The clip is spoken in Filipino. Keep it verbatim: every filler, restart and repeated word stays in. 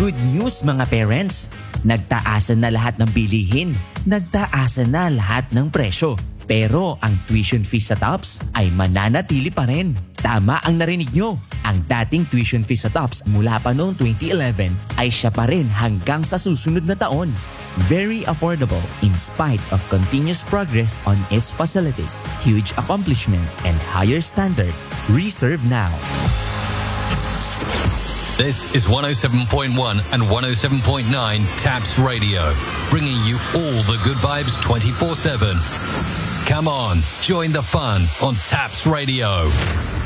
Good news mga parents! Nagtaasan na lahat ng bilihin. Nagtaasan na lahat ng presyo. Pero ang tuition fee sa TOPS ay mananatili pa rin. Tama ang narinig nyo. Ang dating tuition fee sa TOPS mula pa noong twenty eleven ay siya pa rin hanggang sa susunod na taon. Very affordable in spite of continuous progress on its facilities, huge accomplishment, and higher standard. Reserve now. This is one oh seven point one and one oh seven point nine TAPS Radio, bringing you all the good vibes twenty-four seven. Come on, join the fun on TAPS Radio.